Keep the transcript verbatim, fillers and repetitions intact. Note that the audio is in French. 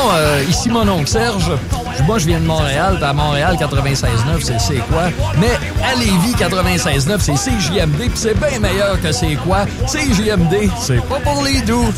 euh, ici mon oncle Serge. Moi, je viens de Montréal. À Montréal, quatre-vingt-seize neuf, c'est C'est quoi? Mais à Lévis, quatre-vingt-seize neuf, c'est C J M D, puis c'est bien meilleur que C'est quoi? C J M D, c'est pas pour les doux.